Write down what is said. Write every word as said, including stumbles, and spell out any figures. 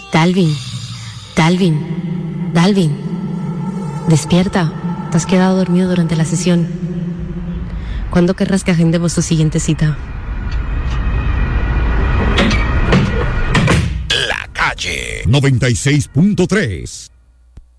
Dalvin, Dalvin, Dalvin, despierta, te has quedado dormido durante la sesión. ¿Cuándo querrás que agendemos tu siguiente cita? La Calle noventa y seis punto tres.